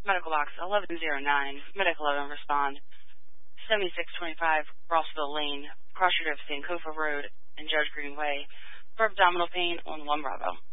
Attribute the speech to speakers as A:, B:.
A: Medical Box 1109, Medic 11, respond. 7625 Rossville Lane, cross street of Sankofa Road and Judge Green Way, for abdominal pain on 1 Bravo.